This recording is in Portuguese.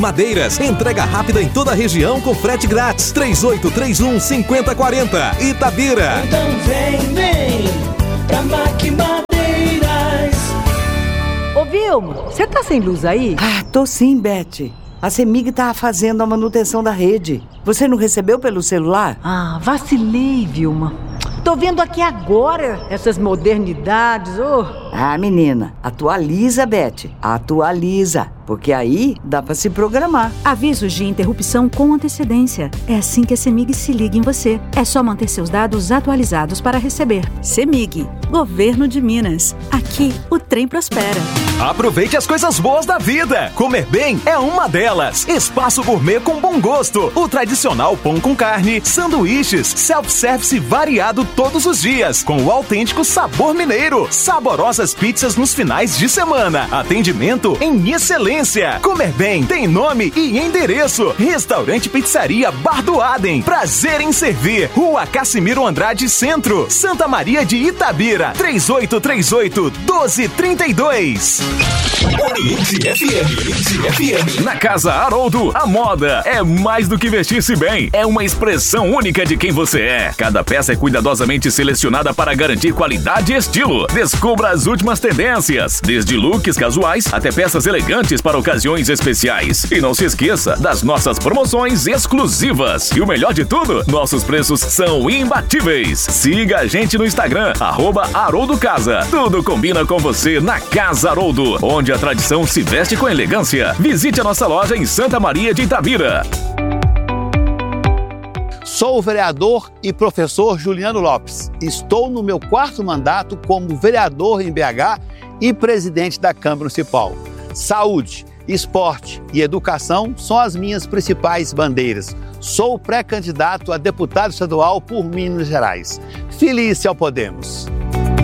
Madeiras, entrega rápida em toda a região com frete grátis. 3831-5040. Itabira. Então vem pra Mac Madeiras. Ô Vilma, você tá sem luz aí? Tô sim, Beth. A CEMIG tá fazendo a manutenção da rede. Você não recebeu pelo celular? Vacilei, Vilma. Tô vendo aqui agora essas modernidades, Menina, atualiza, Beth. Atualiza, porque aí dá pra se programar. Avisos de interrupção com antecedência. É assim que a CEMIG se liga em você. É só manter seus dados atualizados para receber. CEMIG, Governo de Minas. Aqui, o trem prospera. Aproveite as coisas boas da vida. Comer bem é uma delas. Espaço Gourmet com bom gosto. O tradicional pão com carne, sanduíches, self-service variado todos os dias, com o autêntico sabor mineiro. Saborosas pizzas nos finais de semana. Atendimento em excelência. Comer bem tem nome e endereço. Restaurante Pizzaria Bar do Adem. Prazer em servir. Rua Cassimiro Andrade Centro, Santa Maria de Itabira. 3838-1232. Oriente FM. Na Casa Haroldo, a moda é mais do que vestir-se bem. É uma expressão única de quem você é. Cada peça é cuidadosamente selecionada para garantir qualidade e estilo. Descubra as últimas tendências, desde looks casuais até peças elegantes para ocasiões especiais. E não se esqueça das nossas promoções exclusivas. E o melhor de tudo, nossos preços são imbatíveis. Siga a gente no Instagram, @HaroldoCasa. Tudo combina com você na Casa Haroldo, onde a tradição se veste com elegância. Visite a nossa loja em Santa Maria de Itabira. Sou o vereador e professor Juliano Lopes. Estou no meu 4º mandato como vereador em BH e presidente da Câmara Municipal. Saúde, esporte e educação são as minhas principais bandeiras. Sou pré-candidato a deputado estadual por Minas Gerais. Feliz ao Podemos.